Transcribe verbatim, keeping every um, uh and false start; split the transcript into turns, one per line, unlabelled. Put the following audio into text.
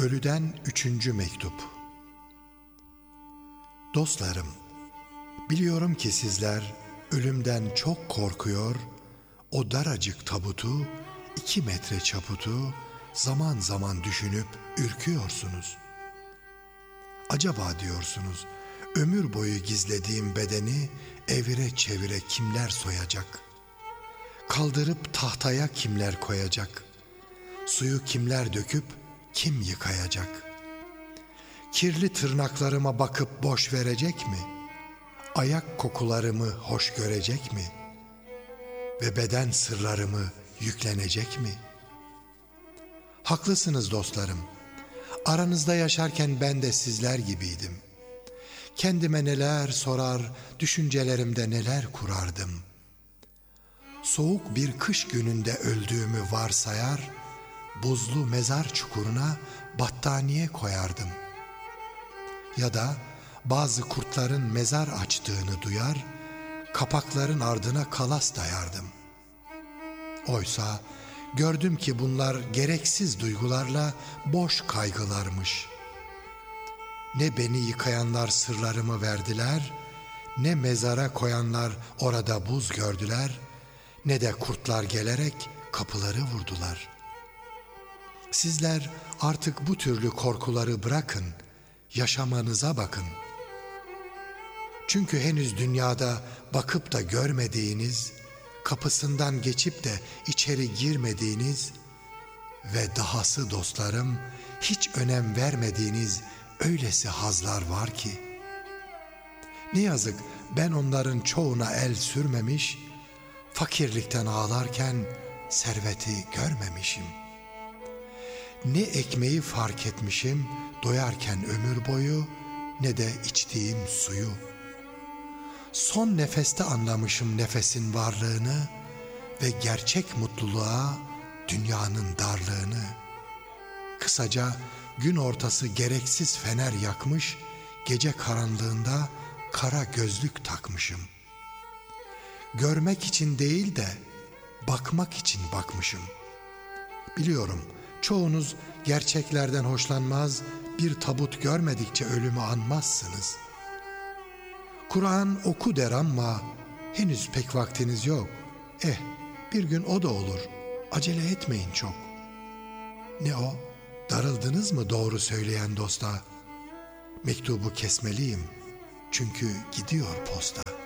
Ölüden üçüncü mektup. Dostlarım, biliyorum ki sizler ölümden çok korkuyor, o daracık tabutu, iki metre çaputu zaman zaman düşünüp ürküyorsunuz. Acaba diyorsunuz, ömür boyu gizlediğim bedeni evire çevire kimler soyacak? Kaldırıp tahtaya kimler koyacak? Suyu kimler döküp kim yıkayacak? Kirli tırnaklarıma bakıp boş verecek mi? Ayak kokularımı hoş görecek mi? Ve beden sırlarımı yüklenecek mi? Haklısınız dostlarım. Aranızda yaşarken ben de sizler gibiydim. Kendime neler sorar, düşüncelerimde neler kurardım. Soğuk bir kış gününde öldüğümü varsayar, buzlu mezar çukuruna battaniye koyardım. Ya da bazı kurtların mezar açtığını duyar, kapakların ardına kalas dayardım. Oysa gördüm ki bunlar gereksiz duygularla boş kaygılarmış. Ne beni yıkayanlar sırlarımı verdiler, ne mezara koyanlar orada buz gördüler, ne de kurtlar gelerek kapıları vurdular. Sizler artık bu türlü korkuları bırakın, yaşamanıza bakın. Çünkü henüz dünyada bakıp da görmediğiniz, kapısından geçip de içeri girmediğiniz ve dahası dostlarım hiç önem vermediğiniz öylesi hazlar var ki. Ne yazık ben onların çoğuna el sürmemiş, fakirlikten ağlarken serveti görmemişim. Ne ekmeği fark etmişim doyarken ömür boyu, ne de içtiğim suyu. Son nefeste anlamışım nefesin varlığını ve gerçek mutluluğa dünyanın darlığını. Kısaca gün ortası gereksiz fener yakmış, gece karanlığında kara gözlük takmışım. Görmek için değil de bakmak için bakmışım. Biliyorum çoğunuz gerçeklerden hoşlanmaz, bir tabut görmedikçe ölümü anmazsınız. Kur'an oku der ama henüz pek vaktiniz yok. Eh, bir gün o da olur. Acele etmeyin çok. Ne o? Darıldınız mı doğru söyleyen dosta? Mektubu kesmeliyim. Çünkü gidiyor posta.